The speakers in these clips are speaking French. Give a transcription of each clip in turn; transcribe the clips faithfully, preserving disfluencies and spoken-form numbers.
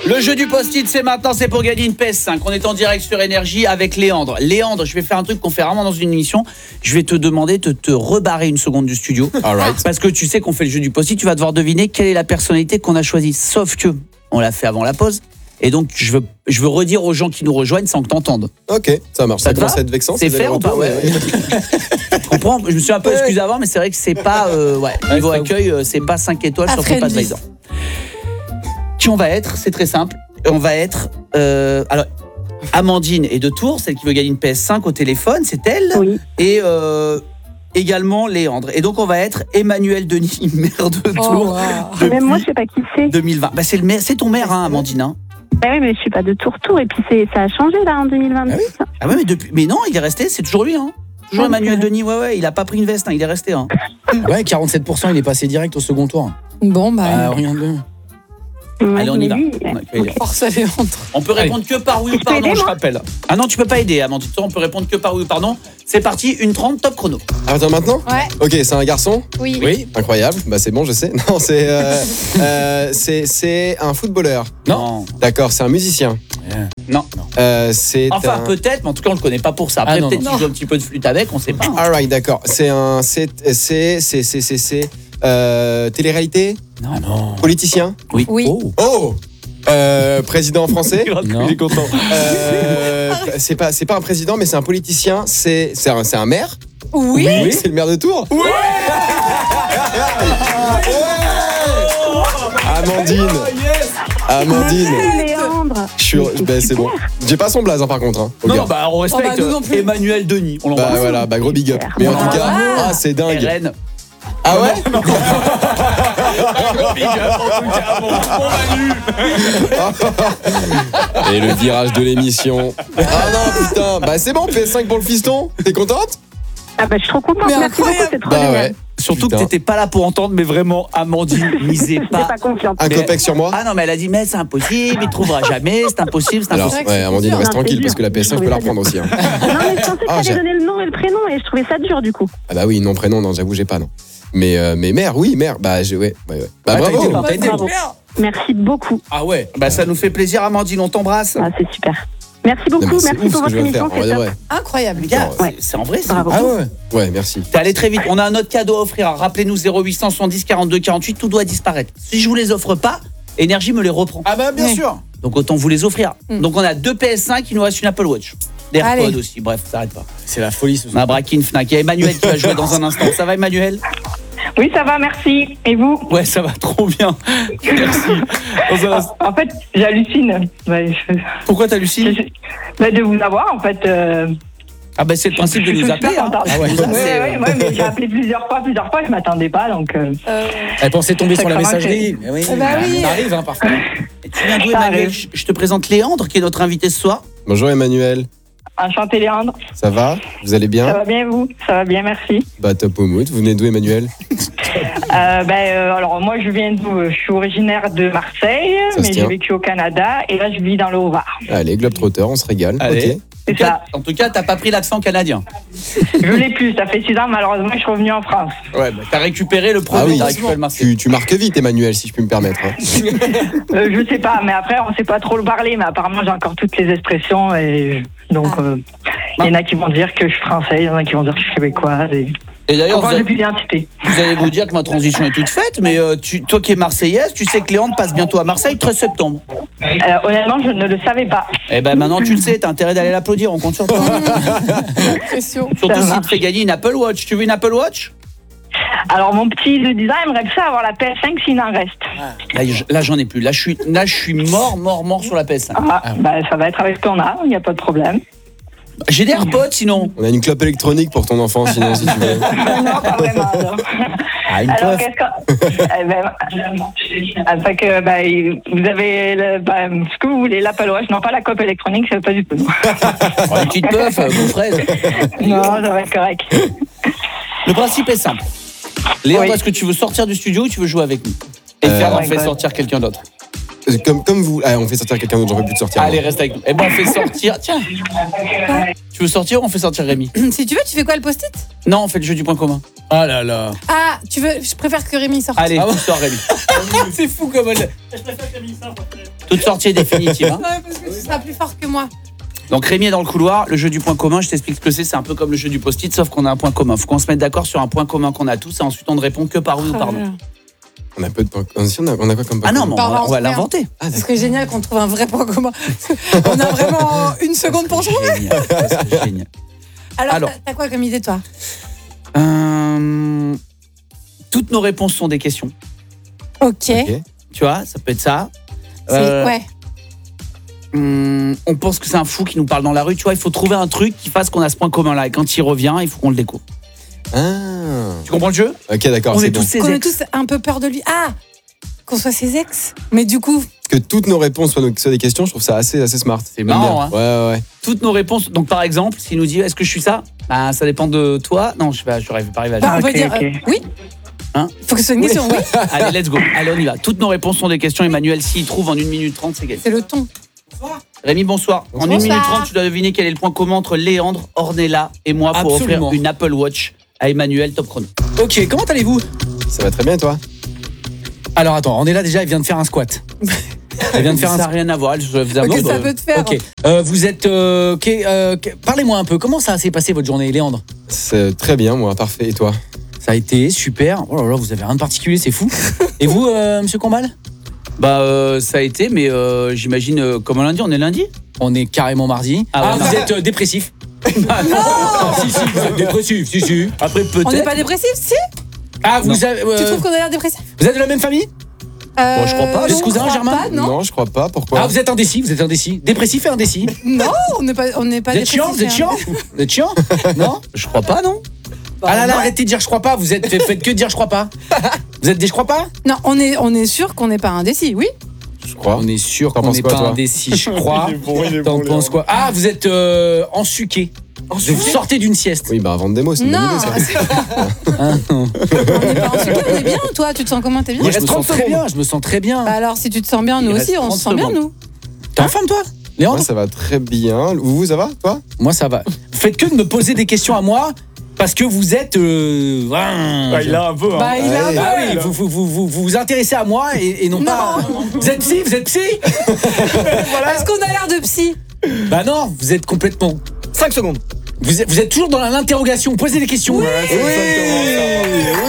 Le jeu du post-it, c'est maintenant, c'est pour gagner une P S cinq. On est en direct sur Énergie avec Léandre. Léandre, je vais faire un truc qu'on fait rarement dans une émission. Je vais te demander de te rebarrer une seconde du studio. All right. Parce que tu sais qu'on fait le jeu du post-it, tu vas devoir deviner quelle est la personnalité qu'on a choisie. Sauf que on l'a fait avant la pause. Et donc, je veux, je veux redire aux gens qui nous rejoignent sans que t'entendes. Ok, ça marche. Ça Ça te commence va à être vexant. C'est ces fair ou pas? allers-retours, Ouais. mais- Je comprends, je me suis un peu excusé avant, mais c'est vrai que c'est pas... Euh, ouais, Ouais, niveau c'est accueil, euh, c'est pas cinq étoiles Pas sur friendly. TripAdvisor. Qui on va être? C'est très simple. On va être... Euh, alors, Amandine est de Tours, celle qui veut gagner une P S cinq au téléphone, c'est elle. Oui. Et euh, également Léandre. Et donc, on va être Emmanuel Denis, maire de Oh, Tours. wow. depuis Même moi, je sais pas qui c'est. deux mille vingt. Bah, c'est, le maire, c'est ton maire, hein, Amandine. Hein. Bah oui, mais je suis pas de tour-tour. Et puis, c'est, ça a changé, là, en deux mille vingt-six. Ah ouais, mais, depuis, mais non, il est resté, c'est toujours lui. Hein. Toujours Ah, Emmanuel c'est vrai. Denis, ouais, ouais, il a pas pris une veste, hein, il est resté. Hein. Ouais, quarante-sept pour cent, il est passé direct au second tour. Bon, bah, Ah, rien de... Ouais, Allez, on y mais va. lui, On accueille ok. les- force à Léandre. On peut répondre que par oui ou Je par peux non, aider, je moi rappelle. Ah non, tu peux pas aider, Amandine. Toi, on peut répondre que par oui ou par non. C'est parti, une trente, top chrono. Ah, attends, maintenant Ouais, Ok, c'est un garçon. oui. Oui. Incroyable. Bah, c'est bon, je sais. Non, c'est. euh, euh, c'est, c'est un footballeur. Non. D'accord, c'est un musicien. Non. Euh, c'est Enfin, un. peut-être, mais en tout cas, on le connaît pas pour ça. Après, Ah, non, peut-être non. qu'il joue un petit peu de flûte avec, on sait pas. hein. Alright, d'accord. C'est un. C'est. C'est. C'est. C'est. C'est. c'est euh, télé-réalité. Non, Non. Politicien. Oui. Oui. Oh. Oh euh, Président français. Non. Il est content. Euh, c'est pas. C'est pas un président, mais c'est un politicien. C'est. C'est un. C'est un maire. Oui. C'est le maire de Tours. Oui. Amandine. Amandine. Léandre. Je suis. Ben, c'est bon. J'ai pas son blaze, hein, par contre. Hein, au Non, gars. non, bah, on respecte Oh, bah, nous non plus. Emmanuel Denis. On Bah l'embrasse. voilà, bah gros big up. Mais en tout cas, Ah. ah c'est dingue. R N. Ah ouais Big up, en tout cas, bon, bon Manu. Et le virage de l'émission. Ah non putain, bah c'est bon, P S cinq pour le fiston. T'es contente? Ah bah, je suis trop contente. Mais Merci beaucoup, incroyable. c'est trop Bah génial. ouais. Surtout Putain. que t'étais pas là pour entendre, mais vraiment, Amandine, misez J'étais pas. pas confiante. Un Mais- copec sur moi. Ah non, mais elle a dit, mais c'est impossible, il trouvera jamais, c'est impossible, c'est Alors, impossible. vrai que ouais, c'est Amandine, dur. reste Non, tranquille c'est parce que la P S cinq, je peux la reprendre aussi. Hein. Non, mais je pensais que Ah, t'allais j'ai- donner le nom et le prénom et je trouvais ça dur, du coup. Ah bah oui, nom, prénom, non, j'avoue, j'ai pas, non. Mais, euh, mais mère, oui, mère, bah je, ouais, ouais, ouais. Bah Ah, t'as bravo. été- Bah, T'as été c'est bravo. clair. Merci beaucoup. Ah ouais, bah ça nous fait plaisir, Amandine, on t'embrasse. Ah, c'est super. Merci Non, beaucoup. mais c'est Merci ouf pour ce que je votre viens de faire, émission. en vrai C'est de top. vrai. Incroyable. Les gars, Ouais. c'est, c'est en vrai, c'est Bravo. Ah ouais. Ouais, merci. T'es allé très vite. On a un autre cadeau à offrir. Rappelez-nous zéro huit cent soixante-dix quarante-deux quarante-huit. Tout doit disparaître. Si je vous les offre pas, Énergie me les reprend. Ah bah bien Ouais. sûr. Donc autant vous les offrir. Mm. Donc on a deux P S cinq, il nous reste une Apple Watch. Des Allez. AirPods aussi. Bref, ça s'arrête pas. C'est la folie ce On soir. a Brakin, Fnac. Il y a Emmanuel qui va jouer dans un instant. Ça va, Emmanuel? Oui, ça va, merci. Et vous? Ouais, ça va trop bien. Merci. Dans un instant. En fait, j'hallucine. Ouais, je- Pourquoi t'hallucines? je- bah, de vous avoir, en fait. euh, Ah bah c'est le principe de je suis nous super appeler. hein. contente. Ah ouais, Ouais, ça, c'est, ouais, euh, ouais, mais j'ai appelé plusieurs fois, plusieurs fois, je m'attendais pas, donc. euh, Euh, Elle pensait tomber sur la Ça commence, messagerie. Mais oui, Eh bah oui. ça arrive hein, parfois. Et tu viens d'où, Ça Emmanuel? arrive. Je je te présente Léandre, qui est notre invité ce soir. Bonjour Emmanuel, Enchanté, Léandre. ça va? Vous allez Ça bien? va bien, vous? Ça va bien, merci. Bah top au mood. Vous venez d'où Emmanuel? Euh, ben, euh, alors, moi, je viens d'où? Je suis originaire de Marseille, Ça se mais j'ai tient. vécu au Canada, et là, je vis dans le Haut-Var. Allez, Globetrotter, on se régale. Allez. Ok. C'est ça. En tout cas, t'as pas pris l'accent canadien. Je l'ai plus, ça fait six ans, malheureusement, je suis revenu en France. Ouais, bah, t'as récupéré le Ah premier, oui, t'as récupéré le Marseille. tu, tu marques vite Emmanuel, si je puis me permettre. hein. Euh, je sais pas, mais après, on sait pas trop le parler, mais apparemment, j'ai encore toutes les expressions, et donc, euh, il y en a qui vont dire que je suis français, il y en a qui vont dire que je suis québécoise, et Et d'ailleurs, vous, encore a- j'ai plus d'identité. vous allez vous dire que ma transition est toute faite, mais euh, tu, toi qui es marseillaise, tu sais que Léandre passe bientôt à Marseille, treize septembre. Euh, honnêtement, je ne le savais pas. Eh ben maintenant tu le sais, t'as intérêt d'aller l'applaudir, on compte sur toi. pression. Surtout Ça s'il te marche. fait gagner une Apple Watch. Tu veux une Apple Watch? Alors, mon petit de dix ans aimerait ça avoir la P S cinq s'il en reste. Là, je- là, j'en ai plus. Là je, suis, là, je suis mort, mort, mort sur la P S cinq. Ah, bah, ça va être avec ton A, il n'y a pas de problème. J'ai des AirPods sinon. On a une clope électronique pour ton enfant, sinon, si tu veux. non, pas vraiment. non. Ah, une Alors, puff. qu'est-ce que. Eh ben, ah, fait que, bah, vous avez le, bah, ce que vous voulez, l'Apple Watch, non pas la cope électronique, c'est pas du tout. Oh, une petite puff, euh, mon fraise. Non, ça va être correct. Le principe est simple. Léandre, Oui. est-ce que tu veux sortir du studio ou tu veux jouer avec nous? Et Euh, faire, on oh my fait God. sortir quelqu'un d'autre. Euh, Comme, comme vous. Ah, on fait sortir quelqu'un d'autre, j'aurais pu te sortir. Allez, moi. reste avec nous. Eh ben, on fait sortir. Tiens. Tu veux sortir ou on fait sortir Rémi? Si tu veux, tu fais quoi, le post-it? Non, on fait le jeu du point commun. Ah là là. Ah, tu veux, je préfère que Rémi sorte. Allez, Ah bon tu sors Rémi. C'est fou comme elle. Toute sortie est définitive. Hein. Ouais, parce que tu seras plus fort que moi. Donc Rémi est dans le couloir, le jeu du point commun, je t'explique ce que c'est, c'est un peu comme le jeu du post-it, sauf qu'on a un point commun. Faut qu'on se mette d'accord sur un point commun qu'on a tous et ensuite on ne répond que par oui ou par non. On a peu de points. On a, on a quoi comme point Ah non, commun mais on va, on va Bah, l'inventer. Ah, Ce serait génial qu'on trouve un vrai point commun. On a vraiment une seconde pour jouer. Génial, ça serait génial. Alors, Alors. t'as- t'as quoi comme idée, toi? Euh, toutes nos réponses sont des questions. Ok. Ok. Tu vois, ça peut être ça. C'est- Euh, Ouais. hum, on pense que c'est un fou qui nous parle dans la rue. Tu vois, il faut trouver un truc qui fasse qu'on a ce point commun là. Et quand il revient, il faut qu'on le découvre. Ah. Tu comprends le jeu? Ok, d'accord. On c'est est bon. tous ses Qu'on ait ex. tous un peu peur de lui. Ah, qu'on soit ses ex. Mais du coup, Que toutes nos réponses soient, soient des questions, je trouve ça assez, assez smart. C'est marrant, Bien. Ouais, ouais, ouais. Toutes nos réponses. Donc par exemple, s'il nous dit est-ce que je suis ça? Bah, ça dépend de toi. Non, je sais pas, je n'arrive pas à arriver à bah, dire. on peut ok, dire ok. euh, oui. Hein? Faut que ce soit une question, oui. Allez, let's go. Allez, on y va. Toutes nos réponses sont des questions. Emmanuel, s'il trouve en une minute trente, c'est gagné. C'est le ton. Rémi, bonsoir. En une Bonsoir. minute trente, tu dois deviner quel est le point commun entre Léandre, Ornella et moi pour Absolument. offrir une Apple Watch à Emmanuel, top chrono. Ok, comment allez-vous? Ça va très bien, toi? Alors attends, on est là déjà, elle vient de faire un squat. Elle vient de faire Ça un n'a squat. rien à voir. Je vous Ok, avoue. ça euh, peut te faire. Ok, euh, vous êtes... euh, ok, euh, ok, parlez-moi un peu, comment ça s'est passé votre journée, Léandre? C'est très bien, moi. Parfait. Et toi? Ça a été super. Oh là là, vous avez rien de particulier, c'est fou. Et vous, euh, monsieur Combal? Bah, euh, ça a été, mais euh, j'imagine, euh, comme un lundi, on est lundi. On est carrément mardi. Ah Ah, ouais, vous non. êtes euh, dépressif? Ah, si, si, vous êtes dépressif, si, si. Après, On n'est peut-être. pas dépressif, si? Ah, vous, avez, euh, Tu trouves qu'on a l'air dépressif? vous êtes de la même famille? Euh, je crois pas. Vous êtes non, cousin, je crois Germain? pas, non, je crois pas. Pourquoi? Ah, vous êtes indécis, vous êtes indécis. Dépressif et indécis. non, on n'est pas, on n'est pas Vous êtes dépressif. chiant, vous êtes hein. chiant Vous êtes chiant? Non? Je crois pas, non? Ah là là, non. arrêtez de dire je crois pas, vous êtes faites que de dire je crois pas. Vous êtes des je crois pas? Non, on est, on est sûr qu'on n'est pas indécis, oui. Je crois. On est sûr T'en qu'on penses n'est quoi, pas toi? indécis, je crois. Il est bon, il est T'en bon, penses quoi? Ah, vous êtes euh, ensuqué. Vous sortez d'une sieste. Oui, bah, vendre des mots, c'est une bonne Non, idée, ça. c'est- Ah, non. on n'est pas en sucre, on est bien. Toi, tu te sens comment? T'es bien? Moi, Il je me reste sens trente très secondes. bien, je me sens très bien. Bah alors, si tu te sens bien, nous Il aussi, reste on se trente sent bien, secondes. nous. T'es en forme, toi, Léandre? Moi, ça va très bien. Vous, ça va, toi? Moi, ça va. Faites que de me poser des questions à moi parce que vous êtes. Euh, ah, je- a un peu. Bah, il a un Ouais. peu. Ah oui, vous vous, vous, vous, vous vous intéressez à moi et, et non, Non. pas. Vous êtes psy, vous êtes psy. Est-ce qu'on a l'air de psy? Bah non, vous êtes complètement. cinq secondes. Vous êtes, vous êtes toujours dans l'interrogation. Posez des questions. Ouais, c'est exactement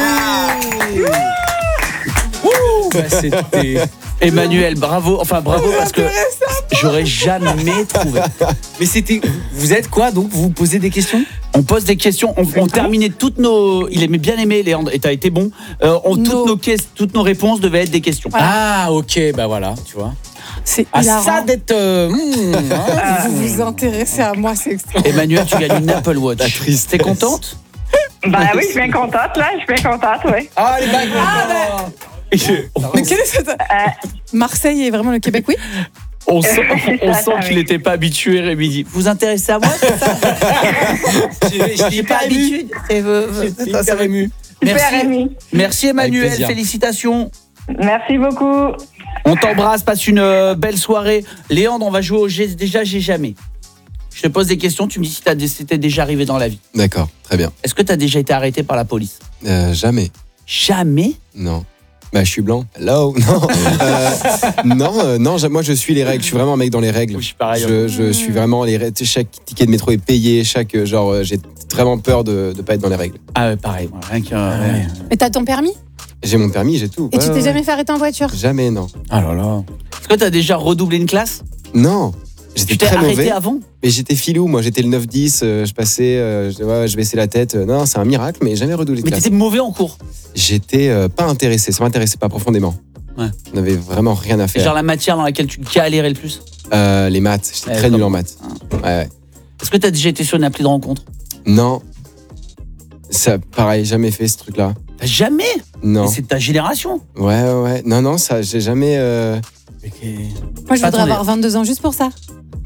Ouh, bah, c'était. Emmanuel, bravo. Enfin, bravo parce que j'aurais jamais trouvé. Mais c'était. Vous êtes quoi donc? Vous vous posez des questions? On pose des questions, on, on terminait toutes nos. Il aimait bien aimé, Léandre, et t'as été bon. Euh, on, toutes, Nos- nos, ques- toutes nos réponses devaient être des questions. Ah, ok, bah voilà, tu vois. C'est Ah, hilarant. ça d'être. euh, hmm, hein. Vous vous intéressez à moi, c'est extra. Emmanuel, tu gagnes une Apple Watch. La tristesse. T'es contente? Bah oui, je suis bien contente, là. Je suis bien contente, oui. Ah, les bagues. Mais quelle est cette... Marseille est vraiment le Québec, oui. On sent, C'est on ça, sent ça, qu'il oui. n'était pas habitué, Rémi dit. Vous intéressez à moi, c'est ça? Je n'ai pas habitude. C'est Ça, ça ému. Super, Merci, Rémi. merci Emmanuel, plaisir. félicitations. Merci beaucoup. On t'embrasse, passe une euh, belle soirée. Léandre, on va jouer au J'ai déjà, j'ai jamais. Je te pose des questions, tu me dis si t'as- si t'es déjà arrivé dans la vie. D'accord, très bien. Est-ce que tu as déjà été arrêté par la police? Euh, jamais. Jamais? Non. Bah, je suis blanc. Hello. Non. Euh, non, euh, non. j'a- Moi, je suis les règles. Je suis vraiment un mec dans les règles. Oui, je suis pareil. Je, je suis vraiment les règles. Tu sais, chaque ticket de métro est payé. Chaque euh, genre, euh, j'ai vraiment peur de ne pas être dans les règles. Ah ouais, pareil. moi, Rien que, ouais. Mais t'as ton permis? J'ai mon permis, j'ai tout. Et Ouais, tu t'es ouais. jamais fait arrêter en voiture? Jamais, non. Ah là là. Est-ce que tu as déjà redoublé une classe? Non. J'étais Tu t'es très arrêté mauvais. avant? Mais j'étais filou. Moi, j'étais le neuf dix. euh, je passais, euh, je, ouais, je baissais la tête. Euh, Non, c'est un miracle, mais jamais redoublé de Mais classe. t'étais mauvais en cours. J'étais euh, pas intéressé. Ça m'intéressait pas profondément. Ouais. On n'avait vraiment rien à C'est faire. genre la matière dans laquelle tu galérais le plus. Euh, les maths. J'étais Ouais, très nul comme- en maths. Ouais, ouais. Est-ce que tu as déjà été sur une appli de rencontre? Non. Ça, pareil, jamais fait ce truc-là. T'as jamais? Non. Mais c'est de ta génération. Ouais, ouais, ouais. Non, non, ça, j'ai jamais. euh, Moi, je Pas voudrais attendez. avoir vingt-deux ans juste pour ça.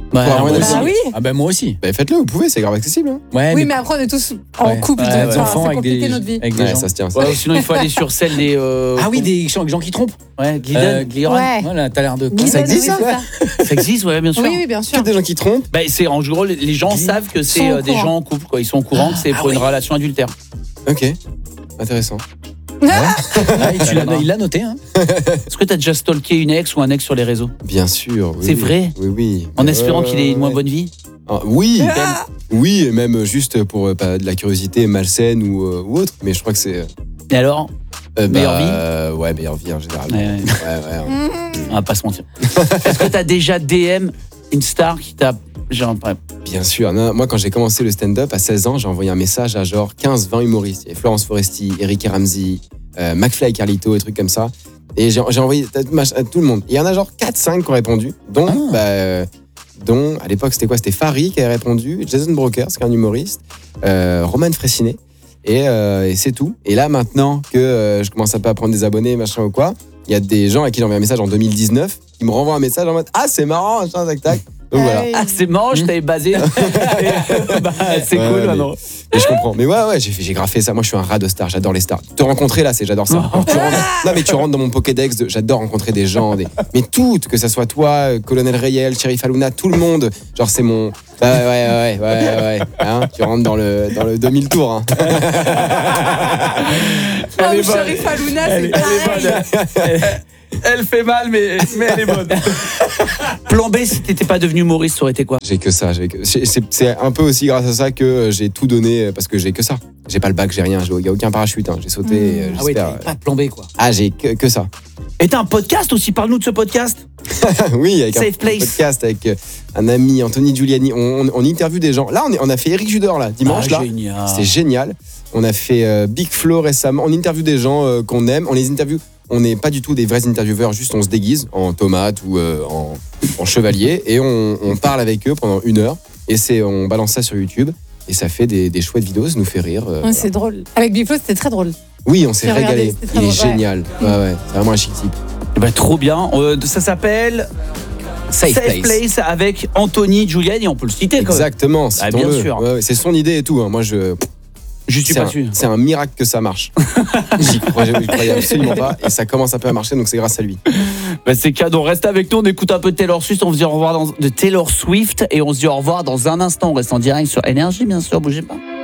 Bah, Pour avoir moi un aussi. Ah oui. Ah ben moi aussi. Bah faites-le, vous pouvez, c'est grave accessible. Hein. Ouais, Oui, mais après, on est tous en ouais. couple. Ouais, de ouais, toute façon, enfants c'est avec compliqué des, notre vie. avec des Ouais, gens. ça se tient. Ça. Ouais, sinon, il faut aller sur celle des. euh, Ah oui, des gens, gens qui trompent. Ouais, Glidden, Euh, Gliron. Ouais. Voilà, t'as l'air de. Guidon, ça existe, oui, ça c'est Ça existe, ouais, bien sûr. Oui, oui, bien sûr. Que des gens qui trompent. Bah, c'est en gros, les- les gens Ils savent que c'est sont au euh, des courant. gens en couple, quoi. Ils sont au courant que c'est Ah pour une oui. relation adultère. Ok, intéressant. Ah, il- tu l'as- il l'a noté. Hein. Est-ce que t'as déjà stalké une ex ou un ex sur les réseaux Bien sûr. Oui, C'est oui. vrai Oui, oui. En Ouais, espérant ouais, qu'il ait une moins ouais. bonne vie Ah, oui, Ah. oui, et même juste pour euh, pas de la curiosité malsaine ou, euh, ou autre. Mais je crois que c'est. Et alors euh, Meilleure vie euh, Ouais, meilleure vie en général. Ouais, ouais. ouais, ouais. Mmh. On va pas se mentir. Est-ce que t'as déjà D M une star qui t'a. Genre, ouais. Bien sûr. Non, moi, quand j'ai commencé le stand-up à seize ans, j'ai envoyé un message à genre quinze vingt humoristes. Il y avait Florence Foresti, Eric et Ramsey, euh, McFly et Carlito et trucs comme ça. Et j'ai j'ai envoyé à à tout le monde. Il y en a genre quatre cinq qui ont répondu, dont, Ah. bah, euh, dont à l'époque, c'était quoi? C'était Farid qui avait répondu, Jason Brokers, qui est un humoriste, euh, Roman Fressinet. Et, euh, et c'est tout. Et là, maintenant que euh, je commence un peu à prendre des abonnés, machin ou quoi, il y a des gens à qui j'ai envoyé un message en deux mille dix-neuf qui me renvoient un message en mode ah, c'est marrant, machin, tac, tac. Donc voilà. Ah, c'est marrant, je t'avais basé. Bah, c'est Ouais, cool mais- maintenant. Et je comprends. Mais ouais, ouais, j'ai fait- j'ai graffé ça. Moi, je suis un rat de stars. J'adore les stars. Te rencontrer là, c'est j'adore ça. Quand tu rentres- non, mais tu rentres dans mon Pokédex. de- J'adore rencontrer des gens. Des, mais toutes, que ça soit toi, euh, Colonel Rayel, Sheriff Aluna, tout le monde. Genre, c'est mon. Ouais, ouais, ouais, ouais, ouais. ouais. Hein, tu rentres dans le dans le deux mille tours. Hein. Ah, Elle est ou bonne. Sheriff Aluna, Elle c'est est- elle est pareil. bonne. Elle fait mal, mais, mais elle est bonne. Plan B, si t'étais pas devenu humoriste, ça aurait été quoi? J'ai que ça. j'ai que- c'est- C'est c'est un peu aussi grâce à ça que euh, j'ai tout donné euh, parce que j'ai que ça. J'ai pas le bac, j'ai rien. Il y a aucun parachute. Hein. J'ai sauté. euh, Ah ouais, j'espère. t'avais pas de plan B, quoi. Ah, j'ai que, que ça. Et t'as un podcast aussi, parle-nous de ce podcast. Oui, avec un, Safe Place. un podcast avec euh, un ami, Anthony Giuliani. On, on, on interviewe des gens. Là, on, est- on a fait Eric Judor là, dimanche. Ah, là. génial. C'était génial. On a fait euh, Big Flo récemment. On interviewe des gens euh, qu'on aime. On les interviewe. On n'est pas du tout des vrais intervieweurs, juste on se déguise en tomate ou euh, en, en chevalier et on, on parle avec eux pendant une heure. Et c'est, on balance ça sur YouTube et ça fait des, des chouettes vidéos, ça nous fait rire. euh, Ouais, C'est drôle. Avec Biflo, c'était très drôle. Oui, on s'est J'ai regardé, régalé. c'était très Il est drôle, ouais. génial. Ouais, ouais, c'est vraiment un chic type. Eh ben, trop bien. Euh, ça s'appelle Safe, Place. avec Anthony Giuliani. On peut le citer quand même. Exactement, Ah, bien citons-le. sûr. Ouais, ouais, c'est son idée et tout. hein. Moi, je. Je suis C'est pas un, sûr. c'est un miracle que ça marche. J'y croyais, j'y croyais absolument pas. Et ça commence un peu à marcher, donc c'est grâce à lui. Bah, c'est cadeau. Reste avec nous. On écoute un peu de Taylor Swift. On se dit au revoir dans, de Taylor Swift et on se dit au revoir dans un instant. On reste en direct sur Énergie, bien sûr. Bougez pas.